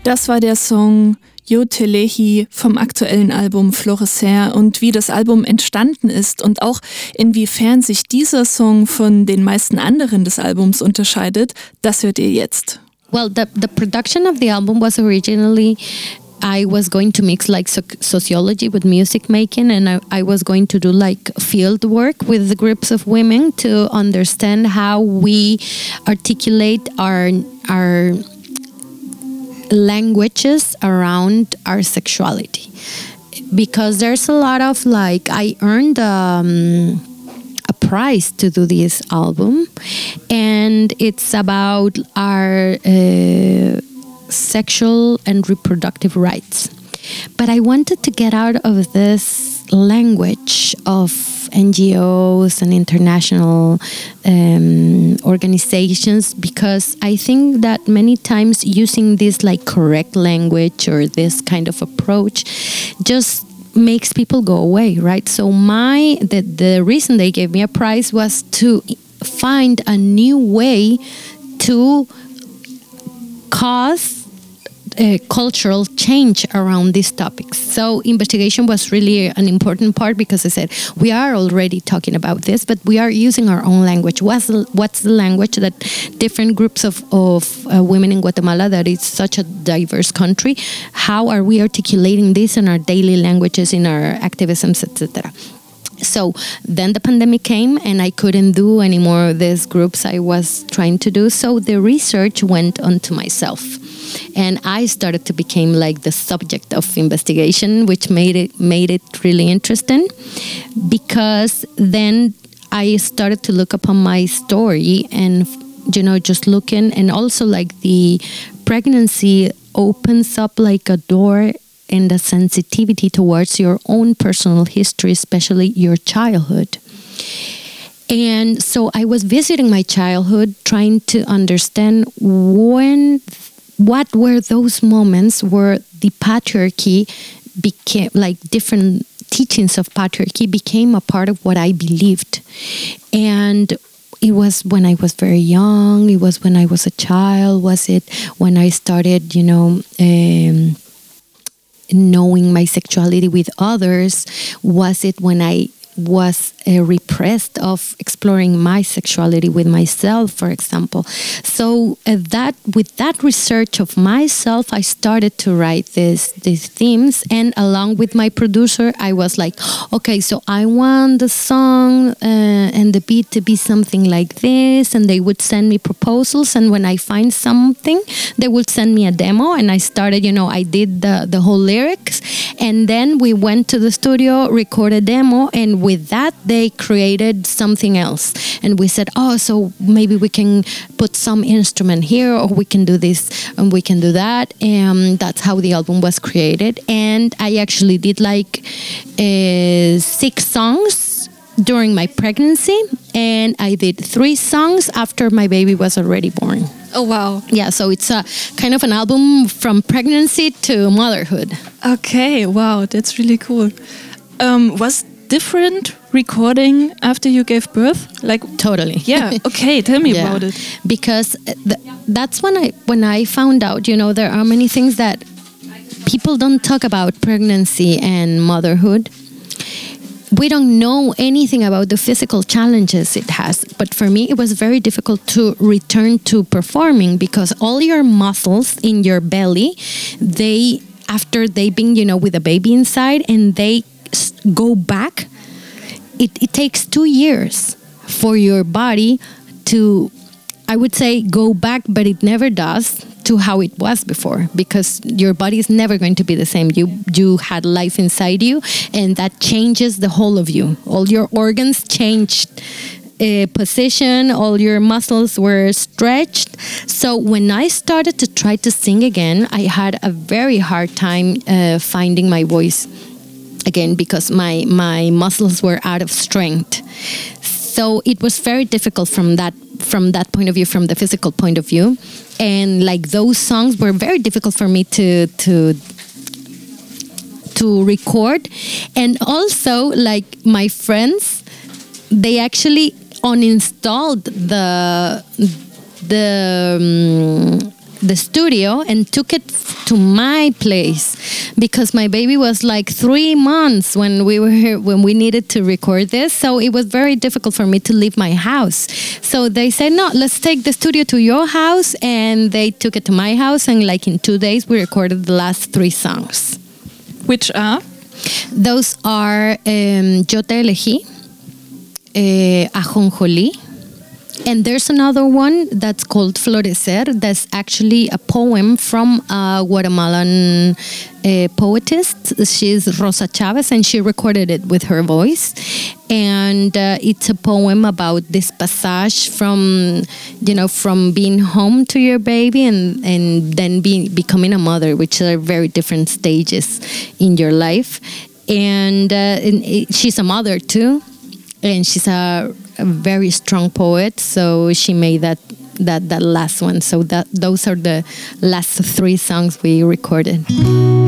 Das war der Song Yo Te Lehi vom aktuellen Album Florecer, und wie das Album entstanden ist und auch inwiefern sich dieser Song von den meisten anderen des Albums unterscheidet, das hört ihr jetzt. Well, the production of the album was originally I was going to mix like sociology with music making, and I was going to do like field work with the groups of women to understand how we articulate our languages around our sexuality, because there's a lot of like I earned a prize to do this album, and it's about our sexual and reproductive rights. But I wanted to get out of this language of NGOs and international organizations, because I think that many times using this like correct language or this kind of approach just makes people go away, right? So the reason they gave me a prize was to find a new way to cause cultural change around these topics. So investigation was really an important part, because I said we are already talking about this, but we are using our own language. What's the language that different groups of women in Guatemala, that is such a diverse country, how are we articulating this in our daily languages, in our activisms, etc. So then the pandemic came and I couldn't do any more of these groups I was trying to do. So the research went on to myself. And I started to become like the subject of investigation, which made it really interesting, because then I started to look upon my story and, just looking, and also like the pregnancy opens up like a door and a sensitivity towards your own personal history, especially your childhood. And so I was visiting my childhood, trying to understand what were those moments where the patriarchy became, like different teachings of patriarchy became a part of what I believed. And it was when I was very young, it was when I was a child, was it when I started, knowing my sexuality with others, was it when I was repressed of exploring my sexuality with myself, for example. So with that research of myself, I started to write these themes, and along with my producer, I was like, okay, so I want the song and the beat to be something like this, and they would send me proposals, and when I find something, they would send me a demo, and I started, I did the whole lyrics, and then we went to the studio, recorded a demo, and with that, they created something else. And we said, so maybe we can put some instrument here, or we can do this and we can do that. And that's how the album was created. And I actually did like 6 songs during my pregnancy, and I did 3 songs after my baby was already born. Oh, wow. Yeah, so it's a kind of an album from pregnancy to motherhood. Okay, wow, that's really cool. Was different recording after you gave birth? Like totally. Yeah. Okay, tell me about it. Because that's when I found out, there are many things that people don't talk about pregnancy and motherhood. We don't know anything about the physical challenges it has. But for me, it was very difficult to return to performing, because all your muscles in your belly, after they've been, with a baby inside, and they go back, it takes 2 years for your body to, I would say, go back, but it never does, to how it was before, because your body is never going to be the same. You had life inside you, and that changes the whole of you. All your organs changed position, all your muscles were stretched. So when I started to try to sing again, I had a very hard time finding my voice again, because my muscles were out of strength. So it was very difficult from that point of view, from the physical point of view. And like those songs were very difficult for me to record. And also, like, my friends, they actually uninstalled the the studio and took it to my place because my baby was like 3 months when we needed to record this. So it was very difficult for me to leave my house. So they said, no, let's take the studio to your house. And they took it to my house. And like in 2 days, we recorded the last 3 songs. Which are? Those are Yo Te Elegí, Ajonjolí. And there's another one that's called Florecer. That's actually a poem from a Guatemalan poetess. She's Rosa Chavez, and she recorded it with her voice. And it's a poem about this passage from being home to your baby and then becoming a mother, which are very different stages in your life. And she's a mother too, and she's a very strong poet, so she made that last one. So those are the last 3 songs we recorded.